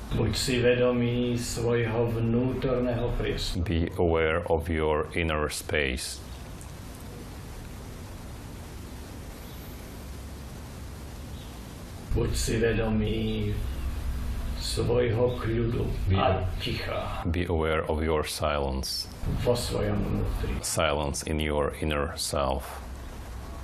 Buď si vedomý svojho vnútorného priestoru. Be aware of your inner space. Buď si vedomý svojho kľudu a ticha. Be aware of your silence. Vo svojom vnútri. Silence in your inner self.